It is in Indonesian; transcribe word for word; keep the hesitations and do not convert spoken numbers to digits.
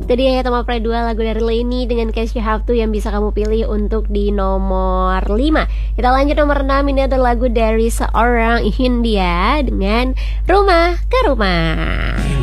Tadi ya Tama Pre dua lagu dari Leni dengan Case You Have To yang bisa kamu pilih untuk di nomor lima. Kita lanjut nomor enam, ini ada lagu dari seorang Hindia dengan Rumah ke Rumah.